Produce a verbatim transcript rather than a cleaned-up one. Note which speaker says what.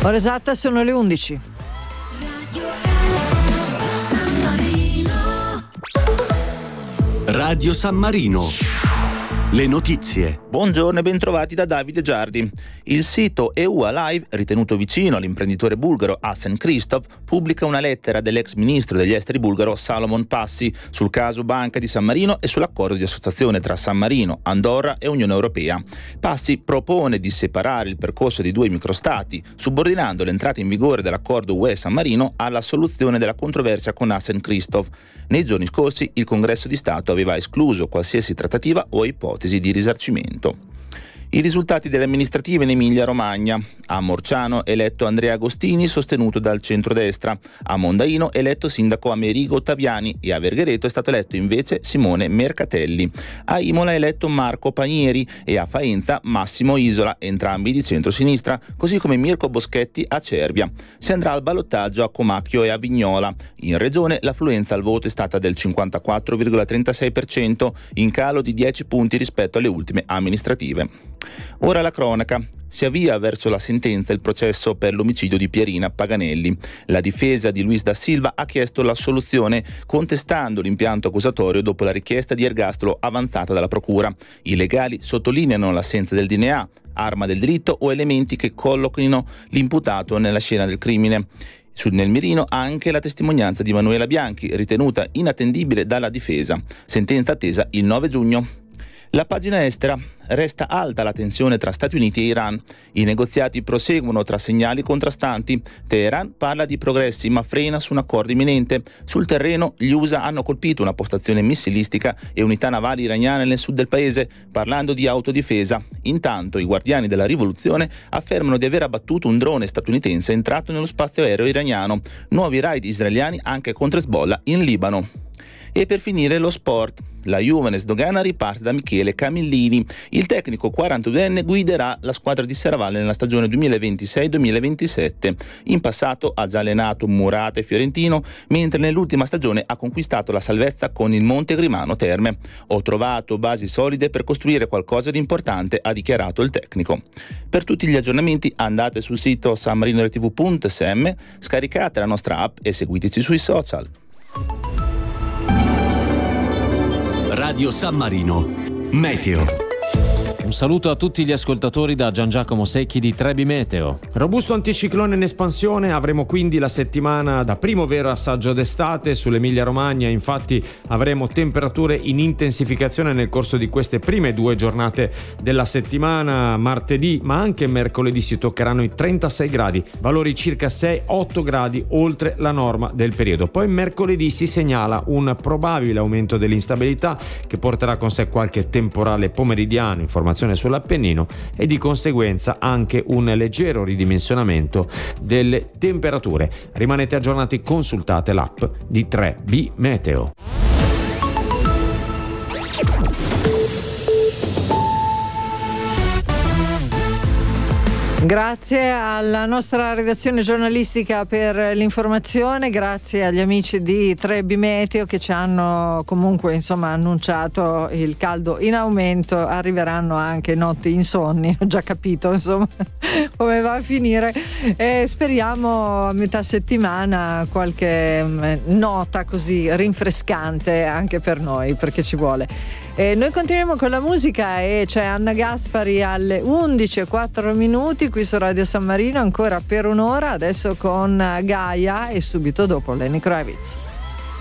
Speaker 1: Ora esatta sono le undici.
Speaker 2: Radio San Marino. Le notizie.
Speaker 3: Buongiorno e bentrovati da Davide Giardi. Il sito E U Alive, ritenuto vicino all'imprenditore bulgaro Asen Christov, pubblica una lettera dell'ex ministro degli esteri bulgaro Salomon Passi sul caso Banca di San Marino e sull'accordo di associazione tra San Marino, Andorra e Unione Europea. Passi propone di separare il percorso dei due microstati, subordinando l'entrata in vigore dell'accordo U E-San Marino alla soluzione della controversia con Asen Christov. Nei giorni scorsi il Congresso di Stato aveva escluso qualsiasi trattativa o ipotesi di risarcimento. I risultati delle amministrative in Emilia-Romagna. A Morciano eletto Andrea Agostini, sostenuto dal centrodestra. A Mondaino eletto sindaco Amerigo Ottaviani e a Verghereto è stato eletto invece Simone Mercatelli. A Imola eletto Marco Panieri e a Faenza Massimo Isola, entrambi di centrosinistra, così come Mirko Boschetti a Cervia. Si andrà al ballottaggio a Comacchio e a Vignola. In regione l'affluenza al voto è stata del cinquantaquattro virgola trentasei per cento, in calo di dieci punti rispetto alle ultime amministrative. Ora la cronaca. Si avvia verso la sentenza il processo per l'omicidio di Pierina Paganelli. La difesa di Luis da Silva ha chiesto l'assoluzione contestando l'impianto accusatorio dopo la richiesta di ergastolo avanzata dalla procura. I legali sottolineano l'assenza del D N A, arma del delitto o elementi che collochino l'imputato nella scena del crimine. Nel mirino anche la testimonianza di Manuela Bianchi, ritenuta inattendibile dalla difesa. Sentenza attesa il nove giugno. La pagina estera. Resta alta la tensione tra Stati Uniti e Iran. I negoziati proseguono tra segnali contrastanti. Teheran parla di progressi ma frena su un accordo imminente. Sul terreno gli U S A hanno colpito una postazione missilistica e unità navali iraniane nel sud del paese, parlando di autodifesa. Intanto i guardiani della rivoluzione affermano di aver abbattuto un drone statunitense entrato nello spazio aereo iraniano. Nuovi raid israeliani anche contro Hezbollah in Libano. E per finire lo sport. La Juventus dogana riparte da Michele Camillini. Il tecnico quarantaduenne guiderà la squadra di Serravalle nella stagione duemilaventisei duemilaventisette. In passato ha già allenato Murata e Fiorentino, mentre nell'ultima stagione ha conquistato la salvezza con il Montegrimano Terme. Ho trovato basi solide per costruire qualcosa di importante, ha dichiarato il tecnico. Per tutti gli aggiornamenti andate sul sito sanmarinoretv punto s m, scaricate la nostra app e seguiteci sui social.
Speaker 2: Radio San Marino. Meteo.
Speaker 4: Un saluto a tutti gli ascoltatori da Gian Giacomo Secchi di Trebi Meteo.
Speaker 5: Robusto anticiclone in espansione, avremo quindi la settimana da primo vero assaggio d'estate. Sull'Emilia Romagna infatti avremo temperature in intensificazione nel corso di queste prime due giornate della settimana. Martedì ma anche mercoledì si toccheranno i trentasei gradi, valori circa sei otto gradi oltre la norma del periodo. Poi mercoledì si segnala un probabile aumento dell'instabilità che porterà con sé qualche temporale pomeridiano, informazione sull'Appennino e di conseguenza anche un leggero ridimensionamento delle temperature. Rimanete aggiornati, consultate l'app di tre B Meteo.
Speaker 1: Grazie alla nostra redazione giornalistica per l'informazione, grazie agli amici di tre B Meteo che ci hanno comunque insomma annunciato il caldo in aumento. Arriveranno anche notti insonni, ho già capito insomma come va a finire, e speriamo a metà settimana qualche nota così rinfrescante anche per noi, perché ci vuole. E noi continuiamo con la musica e c'è Anna Gaspari alle undici e quattro minuti qui su Radio San Marino, ancora per un'ora, adesso con Gaia e subito dopo Lenny Kravitz.